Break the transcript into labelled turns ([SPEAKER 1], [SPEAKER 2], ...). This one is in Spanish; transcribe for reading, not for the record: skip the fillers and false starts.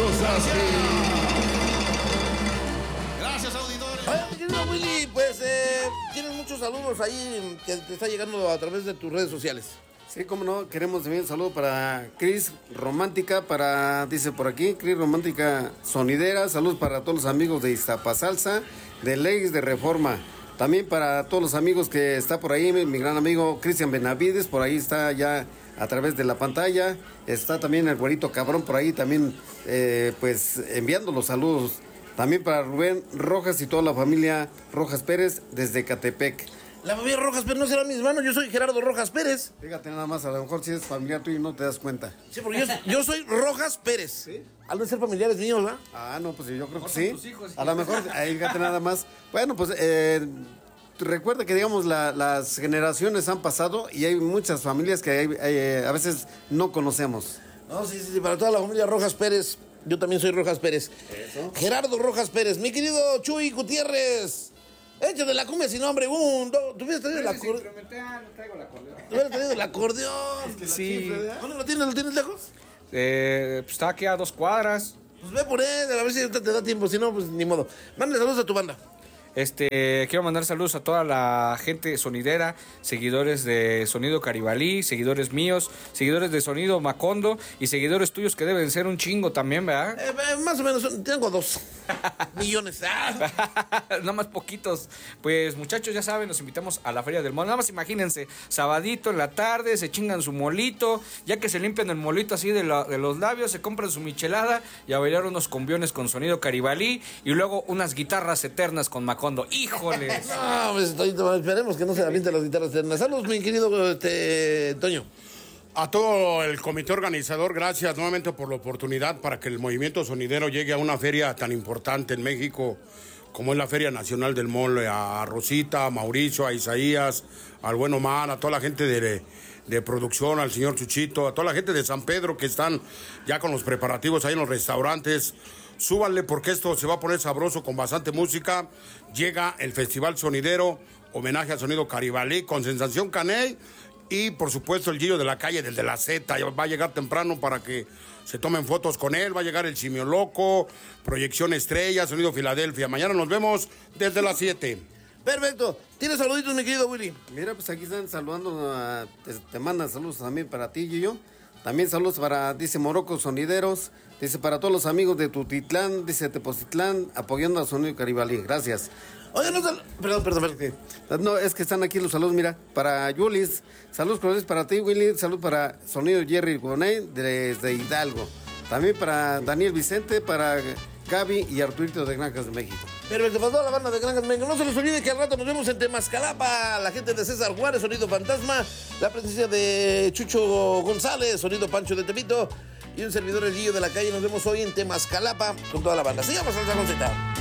[SPEAKER 1] cosas
[SPEAKER 2] Gracias, auditores.
[SPEAKER 3] Oye, mi querido Willy, pues tienes muchos saludos ahí que te está llegando a través de tus redes sociales.
[SPEAKER 4] Sí, cómo no, queremos enviar un saludo para Cris Romántica, dice por aquí, Cris Romántica Sonidera, saludos para todos los amigos de Iztapasalsa, de Leyes de Reforma, también para todos los amigos que está por ahí, mi gran amigo Cristian Benavides, por ahí está ya a través de la pantalla, está también el güerito cabrón por ahí también, pues enviando los saludos, también para Rubén Rojas y toda la familia Rojas Pérez desde Catepec.
[SPEAKER 3] La familia Rojas Pérez no será mis hermanos, yo soy Gerardo Rojas Pérez.
[SPEAKER 4] Fíjate nada más, a lo mejor si es familiar tuyo y no te das cuenta.
[SPEAKER 3] Sí, porque yo soy Rojas Pérez. ¿Sí? Al de ser familiares míos, ¿verdad?
[SPEAKER 4] Ah, no, pues yo creo que sí. A lo mejor, ahí fíjate nada más. Bueno, pues recuerda que, digamos, las generaciones han pasado y hay muchas familias que a veces no conocemos.
[SPEAKER 3] No, sí, para toda la familia Rojas Pérez, yo también soy Rojas Pérez.
[SPEAKER 4] Eso.
[SPEAKER 3] Gerardo Rojas Pérez, mi querido Chuy Gutiérrez. Échate la cumbia sin nombre, ¿tú hubieras traído el acordeón?
[SPEAKER 5] No traigo el acordeón.
[SPEAKER 3] ¿Tú hubieras traído el acordeón?
[SPEAKER 5] Sí.
[SPEAKER 3] ¿Dónde lo tienes? ¿Lo tienes lejos?
[SPEAKER 5] Pues está aquí a 2 cuadras.
[SPEAKER 3] Pues ve por él, a ver si ahorita te da tiempo, si no, pues ni modo. Mándale saludos a tu banda.
[SPEAKER 5] Quiero mandar saludos a toda la gente sonidera, seguidores de Sonido Caribalí, seguidores míos, seguidores de Sonido Macondo y seguidores tuyos que deben ser un chingo también, ¿verdad?
[SPEAKER 3] Más o menos, tengo 2 millones.
[SPEAKER 5] Nada más poquitos. Pues muchachos, ya saben, los invitamos a la Feria del Mol. Nada más imagínense, sabadito en la tarde, se chingan su molito, ya que se limpian el molito así de los labios, se compran su michelada y a bailar unos cumbiones con Sonido Caribalí y luego unas guitarras eternas con Macondo. ¡Híjoles!
[SPEAKER 3] No, pues esperemos que no se avienten las guitarras eternas. Saludos, mi querido Toño.
[SPEAKER 2] A todo el comité organizador, gracias nuevamente por la oportunidad para que el movimiento sonidero llegue a una feria tan importante en México como es la Feria Nacional del Mole. A Rosita, a Mauricio, a Isaías, al buen Omar, a toda la gente de producción, al señor Chuchito, a toda la gente de San Pedro que están ya con los preparativos ahí en los restaurantes. Súbanle porque esto se va a poner sabroso con bastante música. Llega el Festival Sonidero, homenaje a Sonido Caribalí con Sensación Caney y por supuesto el Gillo de la Calle, del de la Z. Va a llegar temprano para que se tomen fotos con él. Va a llegar el Simio Loco, Proyección Estrella, Sonido Filadelfia. Mañana nos vemos desde las 7.
[SPEAKER 3] Perfecto. ¿Tienes saluditos, mi querido Willy?
[SPEAKER 4] Mira, pues aquí están saludando, te mandan saludos también para ti, Gillo. También saludos para, dice Morocco Sonideros, dice para todos los amigos de Tutitlán, dice Tepoztlán, apoyando a Sonido Caribalí. Gracias.
[SPEAKER 3] Oye, no, perdón.
[SPEAKER 4] No, es que están aquí los saludos, mira, para Julis, saludos cordiales para ti, Willy, salud para Sonido Jerry Gonay desde Hidalgo. También para Daniel Vicente, para Gaby y Arturito de Granjas de México.
[SPEAKER 3] Perfecto, para toda la banda de Granjas de México. No se les olvide que al rato nos vemos en Temascalapa, la gente de César Juárez, Sonido Fantasma, la presencia de Chucho González, Sonido Pancho de Tepito y un servidor El Guillo de la Calle. Nos vemos hoy en Temascalapa con toda la banda. Sigamos al Salón Z.